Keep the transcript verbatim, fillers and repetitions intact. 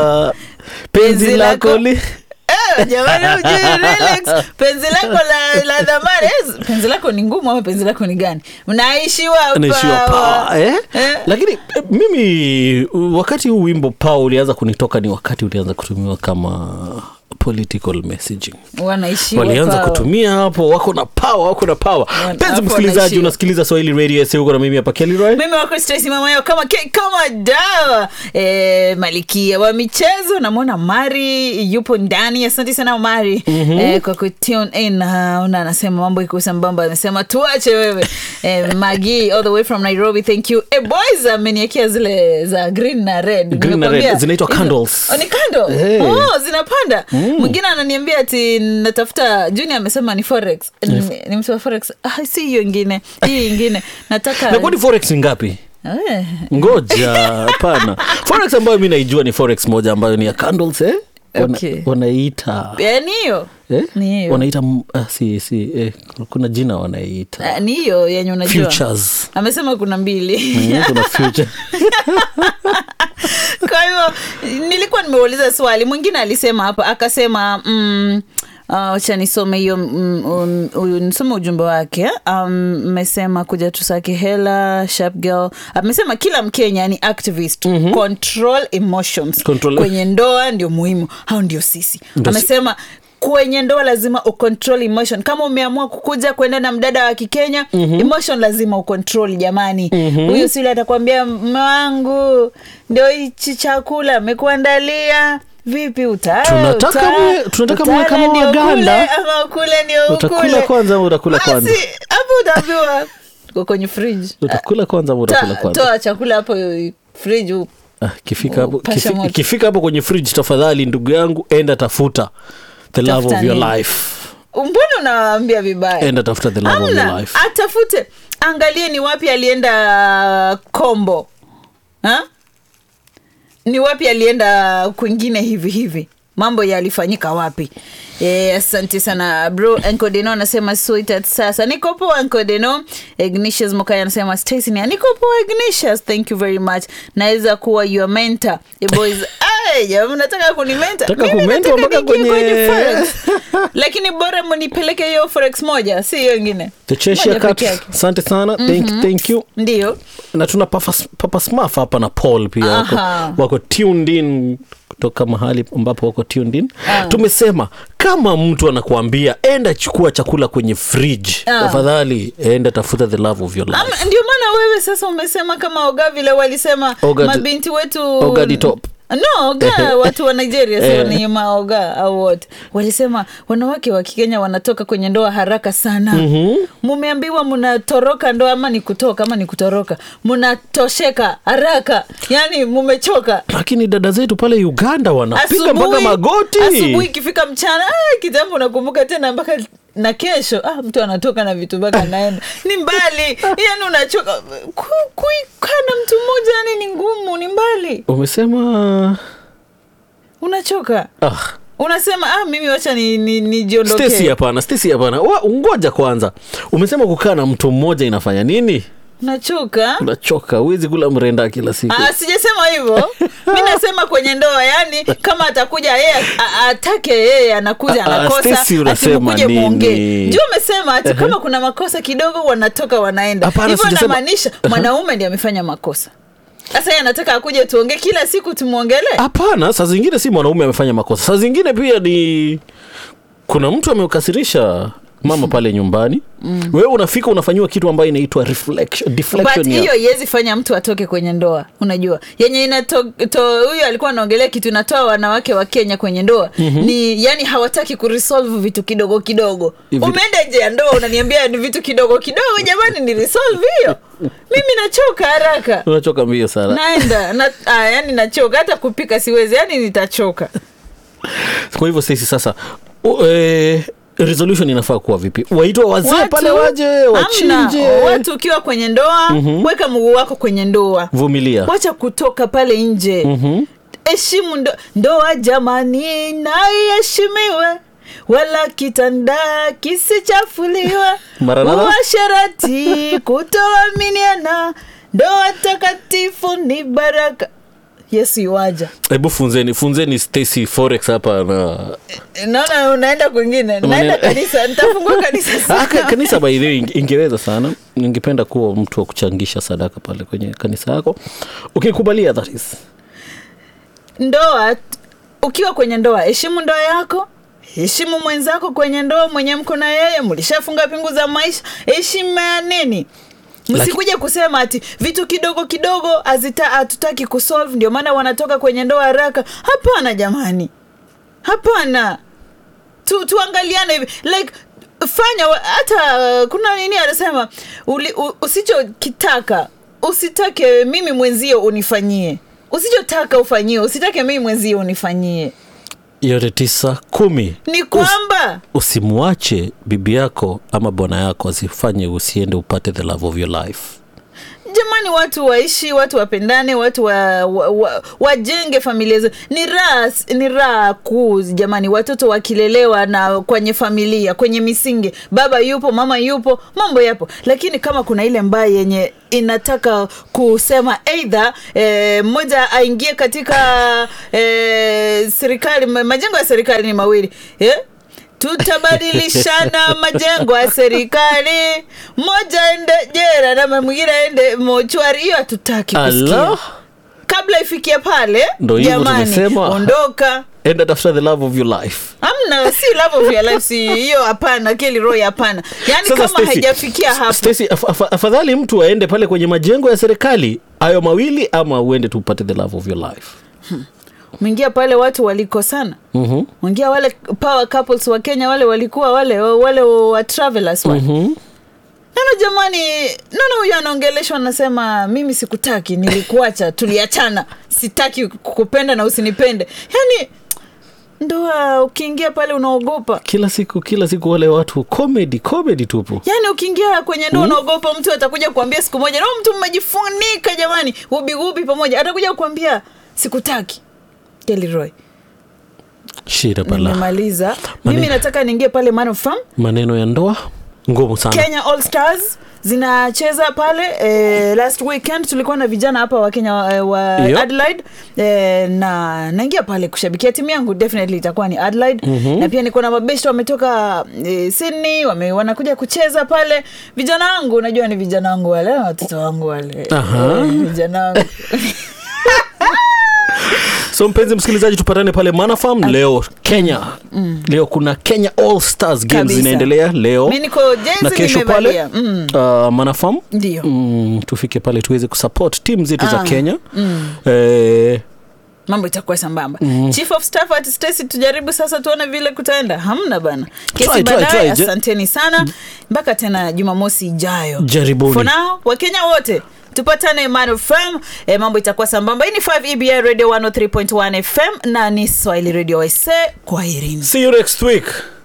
penzi lako li eh jamani relax penzi lako la la dhamani penzi lako ni ngumu au penzi lako ni gani unaishiwa pa eh? eh lakini mimi wakati huu wimbo Paul ulianza kunitoka ni wakati ulianza kutumiwa kama political messaging. Wanaishiwa walianza kutumia hapo, wako na power, wako na power. Penzi msikilizaji, unasikiliza Swahili Radio S, uko na mimi hapa Kelly Roy. Mimi wako Stacy mama yao kama ke, kama dawa. Eh, Malikia wa michezo, namuona Mari yupo ndani. Asante sana Mari mm-hmm. eh, kwa kutune in. Na uh, anasema mambo iko sambamba, anasema tuache wewe. eh, Magi all the way from Nairobi, thank you. Eh, boys ameniakia zile za green na red. Green na red zinaitwa candles. Oh, ni candle. Hey. Oh, zinapanda. Mm. Mwingine ananiambia ati natafuta, Junior amesema ni forex. Ni, ni mtu wa forex. Ah, si hiyo nyingine. Hii nyingine. Nataka. Na kwa ni forex ngapi? Eh. Ngoja, hapana. Forex ambayo mimi naijua ni forex moja ambayo ni ya candles eh? Wana, okay. Wanaita. Eh, ni hiyo. Eh? Ni hiyo. Wanaita ah, si si eh, kuna jina wanaita. Ah, ni hiyo yenye unajua. Futures. Amesema kuna mbili. Mm, kuna future. Kwa hiyo nilikuwa nimeuliza swali, mwingine alisema hapa akasema mm, uh, acha nisome hiyo mm, um, nisome ujumbe wake. Amesema um, kuja tusake hela sharp girl. Amesema kila Mkenya ni activist. Mm-hmm. Control emotions. Control. Kwenye ndoa ndio muhimu. Hao ndio sisi. Amesema kwenye ndoa lazima ucontrol emotion. Kama umeamua kukuja kwenda na mdada wa Kikenya, mm-hmm. emotion lazima ucontrol jamani. Mm-hmm. Huyo sile atakwambia mume wangu ndio hichi chakula amekuandalia. Vipi uta? Tunataka mwe, tunataka mwe kama Waganda. Ama kule ndio ukule. Utakula kwanza au utakula kwanza? Basi hapo utaambiwa uko kwenye fridge. Utakula kwanza au utakula kwanza? Toa chakula hapo fridge. Ah, kifika hapo kifika, kifika hapo kwenye fridge, tafadhali ndugu yangu enda tafuta the love of your life. Mbona unaambia vibaya? Enda tafuta the love Amna, of your life. Atafute. Angalie ni wapi alienda Kombo. Ha? Ni wapi alienda kwingine hivi hivi. Mambo yalifanyika wapi? Eh, asante sana bro. Uncle Deno anasema sweet sasa. Niko poa Uncle Deno. Ignatius Mokaya anasema Stacy ni niko poa Ignatius. Thank you very much. Naweza kuwa your mentor. The boys ai, jamaa nataka kunimenta. Nataka kumentwa mpaka kwenye, kwenye forex. Lakini bora mnipeleke hiyo forex moja, si hiyo nyingine. The Cheshire Cat. Asante sana. Mm-hmm. Thank thank you. Ndio. Na tuna Papa Papa Smurf hapa na Paul pia wako, wako tuned in kutoka mahali ambapo wako tuned in. Uh. Tumesema kama mtu anakuambia enda chukua chakula kwenye fridge, uh. tafadhali enda tafuta the love of your life. Um, ndio maana wewe sasa umesema kama Oga vile walisema Oga, mabinti wetu Oga di top. No, Oga watu wa Nigeria sio ni maoga au what. Walisema wanawake wa Kenya wanatoka kwenye ndoa haraka sana. Mm-hmm. Mumeambiwa mnatoroka ndoa ama ni kutoka ama ni kutoroka. Mnatosheka haraka. Yaani mumechoka. Lakini dada zetu pale Uganda wanapiga mpaka magoti. Asubuhi ikifika mchana, ah kitambo nakumbuka tena mpaka na kesho ah mtu anatoka na vitu baka naenda. Ni mbali. Yaani unachoka kuikana mtu mmoja, yani ni ngumu, ni mbali. Umesema unachoka. Ah. Unasema ah mimi wacha ni ni nijiondoke. Stacy hapana, Stacy hapana. Ngoja kwanza. Umesema kukaa na mtu mmoja inafanya nini? Unachoka? Unachoka. Huwezi kula mrenda kila siku. Ah, sijasema hivyo. Mimi nasema kwenye ndoa, yani kama atakuja yeye atake yeye anakuja anakosa, asikuje muongee. Ndio umesema ati kama kuna makosa kidogo wanatoka wanaenda. Hivyo inamaanisha mwanaume ndiye amefanya makosa. Sasa yeye anataka akuje tuongee kila siku tumuongelee? Hapana, saa zingine si mwanaume amefanya makosa. Saa zingine pia ni kuna mtu amekasirisha mama pale nyumbani. Mm. Wewe unafika unafanywa kitu ambayo inaitwa reflection deflection. But hiyo haiwezi fanya mtu atoke kwenye ndoa. Unajua yenye inato huyo alikuwa anaongelea kitu inatoa wanawake wa Kenya kwenye ndoa. Mm-hmm. Ni yani hawataki kuresolve vitu kidogo kidogo. Umeenda nje ya ndoa unaniambia ni vitu kidogo kidogo, jamani ni resolve hiyo. Mimi nachoka haraka. Unachoka mbio sana. Naenda na ah, yani nachoka hata kupika siwezi, yani nitachoka. Kwa hivyo sisi sasa uh, eh resolution inafaa kuwa vipi? Waitwa wazee pale waje wachinje. Watu ukiwa kwenye ndoa, mm-hmm. weka mguu wako kwenye ndoa. Vumilia. Wacha kutoka pale nje. Mhm. Heshimu ndo, ndoa jamani na iheshimiwe. Wala kitanda kisichafuliwe. Uasherati kutoaminiana. Ndoa takatifu ni baraka. Yesu yuaja. Hebu funzeni funzeni Stacy Forex hapa na naona unaenda kwingine. Naenda kanisa, nitafungua kanisa. Ah, kanisa by the way ingeweza sana. Ningependa kuwa mtu wa kuchangisha sadaka pale kwenye kanisa yako. Ukikubalia that is. Ndoa, ukiwa kwenye ndoa, heshimu ndoa yako. Heshimu mwenzako kwenye ndoa, mwenye mko na yeye, mlishafunga pingu za maisha. Heshima nini? Msikuje kusema ati vitu kidogo kidogo azita hatutaki kusolve ndio maana wanatoka kwenye ndoa haraka. Hapana jamani. Hapana. Tu tuangaliane hivi. Like fanya hata uh, kuna nini anasema usichokitaka usitake mimi mwenzio unifanyie. Usichotaka ufanyie, usitake mimi mwenzio unifanyie. Yote tisa kumi. Ni kwamba Us, usimuache bibi yako ama bwana yako asifanye usiende upate the love of your life. Jamani, watu waishi, watu wapendane, watu wa, wa, wa, wajenge familia zao. Ni raha, ni raha kuu jamani, watoto wakilelewa na kwenye familia, kwenye misingi. Baba yupo, mama yupo, mambo yapo. Lakini kama kuna ile mbaya yenye inataka kusema either eh, mmoja aingie katika eh, serikali, majengo ya serikali ni mawili. Eh? Tutabadilishana majengo ya serikali, moja ende jera na mwingine ende mochwari. Hiyo hatutaki kusikia. Kabla ifikie pale, jamani, ondoka, enda tafuta the love of your life. Amna, si love of your life, si hiyo hapana, Kelly Roy hapana. Yani sasa kama haijafikia hapo. Stacy, af, af, afadhali mtu aende pale kwenye majengo ya serikali hayo mawili ama uende tu upate the love of your life. Hmm. Mwingia pale watu walikosana. Mhm. Mwingia wale power couples wa Kenya wale walikuwa wale wale wa travelers wale. Mhm. Nano jamani, nano huyu anaongeleshwa anasema mimi sikutaki, nilikuacha, tuliachana. Sitaki kukupenda na usinipende. Yaani ndoa ukiingia pale unaogopa. Kila siku kila siku wale watu comedy comedy tupo. Yaani ukiingia kwenye ndoa mm. unaogopa mtu atakuja kukuambia siku moja, na mtu mmejifunika jamani, ubi ubi pamoja, atakuja kukuambia sikutaki. Kelly Roy. Shida pala. Nimemaliza. Mimi nataka niingie pale Man of Fam. Maneno ya ndoa ngumu sana. Kenya All Stars zinacheza pale eh, last weekend tulikuwa na vijana hapa wa Kenya eh, wa yep. Adelaide eh, na naingia pale kushabikia timu yangu, definitely itakuwa ni Adelaide. Mm-hmm. Na pia niko na mabeshte wametoka eh, Sydney wame wanakuja kucheza pale. Vijana wangu unajua ni vijana wangu wale, watoto wangu wale. Uh-huh. Eh, vijana wangu. So mpenzi msikilizaji, tupatane pale Manafam leo Kenya. Mm. Leo kuna Kenya All Stars Games zinaendelea leo. Mimi niko jezi na kesho pale mm. uh, Manafam. Ndio. Mm, tufike pale tuweze kusupport team zetu ah. za Kenya. Mm. Eh mambo itakuwa sambamba. Mm. Chief of Staff at Stacy, tujaribu sasa tuone vile kutaenda. Hamna bana. Kesi baadaye, asanteni sana. Mpaka tena Jumamosi ijayo. Jaribuni. For now, Wakenya wote tupatane Man of Fam. E, mambo itakuwa sambamba. Hii ni five E B I Radio one oh three point one F M na ni Swahili Radio. I say kwaherini. See you next week.